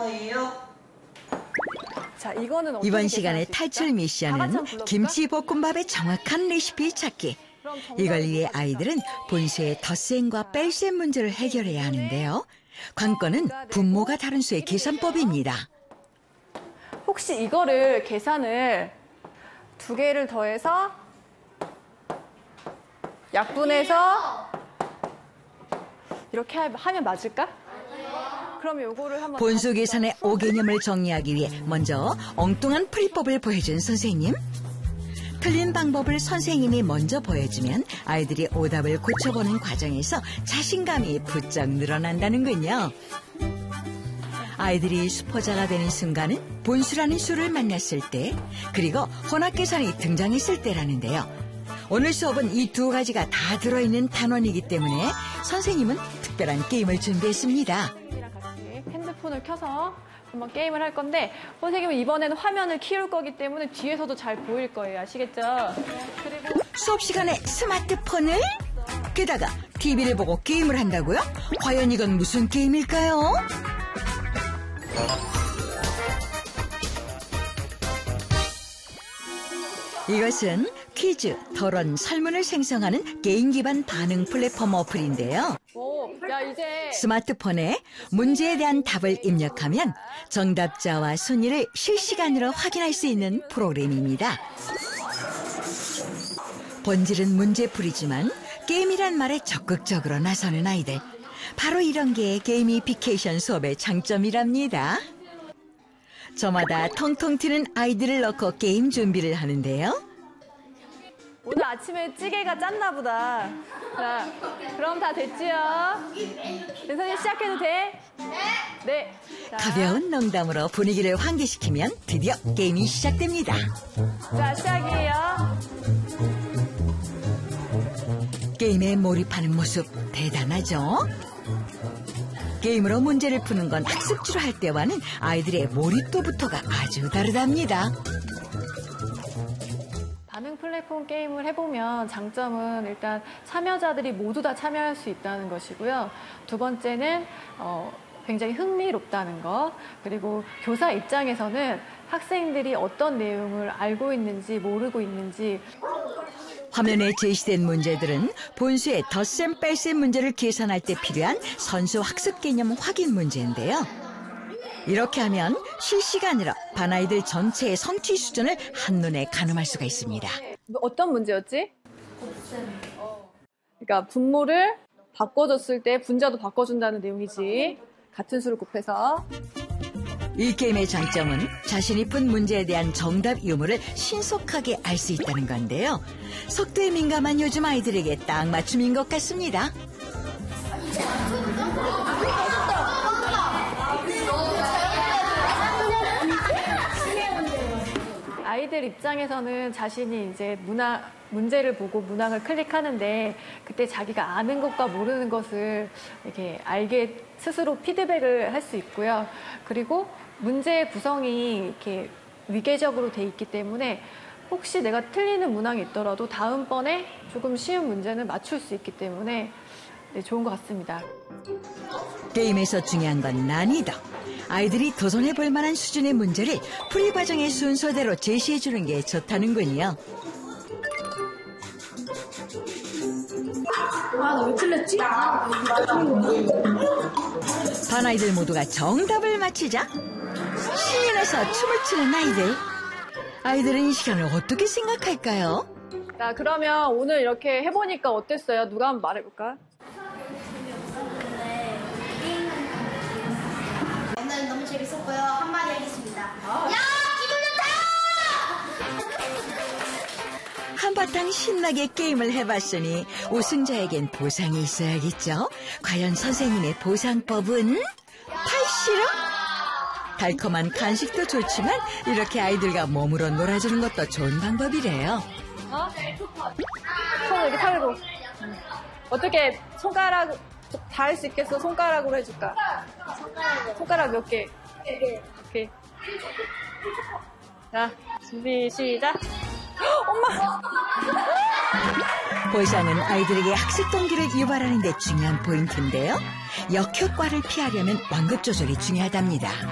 거예요. 자, 이거는 어떻게 이번 시간의 계산할 수 탈출 있을까? 다 같이 미션은 한번 불러볼까? 김치볶음밥의 정확한 레시피 찾기. 그럼 정답을 이걸 위해 보여주자. 아이들은 본수의 덧셈과 뺄셈 문제를 해결해야 하는데요. 관건은 분모가 다른 수의 계산법입니다. 혹시 이거를 계산을 두 개를 더해서 약분해서 이렇게 하면 맞을까? 그럼 요거를 한번 본수 계산의 오개념을 정리하기 위해 먼저 엉뚱한 풀이법을 보여준 선생님. 틀린 방법을 선생님이 먼저 보여주면 아이들이 오답을 고쳐보는 과정에서 자신감이 부쩍 늘어난다는군요. 아이들이 수포자가 되는 순간은 본수라는 수를 만났을 때, 그리고 혼합계산이 등장했을 때라는데요. 오늘 수업은 이 두 가지가 다 들어있는 단원이기 때문에 선생님은 특별한 게임을 준비했습니다. 선생님이랑 같이 핸드폰을 켜서 한번 게임을 할 건데, 선생님은 이번에는 화면을 키울 거기 때문에 뒤에서도 잘 보일 거예요. 아시겠죠? 그리고 수업 시간에 스마트폰을? 게다가 TV를 보고 게임을 한다고요? 과연 이건 무슨 게임일까요? 이것은 퀴즈, 토론, 설문을 생성하는 게임 기반 반응 플랫폼 어플인데요. 야, 이제 스마트폰에 문제에 대한 답을 입력하면 정답자와 순위를 실시간으로 확인할 수 있는 프로그램입니다. 본질은 문제풀이지만 게임이란 말에 적극적으로 나서는 아이들. 바로 이런 게 게이미피케이션 수업의 장점이랍니다. 저마다 통통 튀는 아이들을 넣고 게임 준비를 하는데요. 오늘 아침에 찌개가 짰나 보다. 자, 그럼 다 됐지요? 선생님 시작해도 돼? 네. 자, 가벼운 농담으로 분위기를 환기시키면 드디어 게임이 시작됩니다. 자, 시작이에요. 게임에 몰입하는 모습 대단하죠? 게임으로 문제를 푸는 건 학습지로 할 때와는 아이들의 몰입도부터가 아주 다르답니다. 반응 플랫폼 게임을 해보면 장점은 일단 참여자들이 모두 다 참여할 수 있다는 것이고요. 두 번째는 굉장히 흥미롭다는 것, 그리고 교사 입장에서는 학생들이 어떤 내용을 알고 있는지 모르고 있는지. 화면에 제시된 문제들은 본수의 덧셈 뺄셈 문제를 계산할 때 필요한 선수 학습 개념 확인 문제인데요. 이렇게 하면 실시간으로 반 아이들 전체의 성취 수준을 한눈에 가늠할 수가 있습니다. 어떤 문제였지? 그러니까 분모를 바꿔줬을 때 분자도 바꿔준다는 내용이지. 같은 수를 곱해서. 이 게임의 장점은 자신이 푼 문제에 대한 정답 유무를 신속하게 알 수 있다는 건데요. 속도에 민감한 요즘 아이들에게 딱 맞춤인 것 같습니다. 아이들 입장에서는 자신이 이제 문제를 보고 문항을 클릭하는데 그때 자기가 아는 것과 모르는 것을 이렇게 알게 스스로 피드백을 할 수 있고요. 그리고 문제의 구성이 이렇게 위계적으로 돼 있기 때문에 혹시 내가 틀리는 문항이 있더라도 다음번에 조금 쉬운 문제는 맞출 수 있기 때문에 좋은 것 같습니다. 게임에서 중요한 건 난이도. 아이들이 도전해볼 만한 수준의 문제를 풀이 과정의 순서대로 제시해주는 게 좋다는군요. 나 왜 틀렸지? 반 아이들 모두가 정답을 맞히자 신이 나서 춤을 추는 아이들. 아이들은 이 시간을 어떻게 생각할까요? 자, 그러면 오늘 이렇게 해보니까 어땠어요? 누가 한번 말해볼까? 오늘 너무 재밌었고요. 한마디 하겠습니다. 야, 기분 좋다! 한바탕 신나게 게임을 해봤으니 우승자에겐 보상이 있어야겠죠? 과연 선생님의 보상법은? 팔씨름? 달콤한 간식도 좋지만 이렇게 아이들과 몸으로 놀아주는 것도 좋은 방법이래요. 손을 이렇게 털고. 어떻게 손가락 다 할 수 있겠어? 손가락으로 해줄까? 손가락 몇 개? 오케이. 자, 준비, 시작. 엄마! 보상은 아이들에게 학습 동기를 유발하는 데 중요한 포인트인데요. 역효과를 피하려면 완급 조절이 중요하답니다.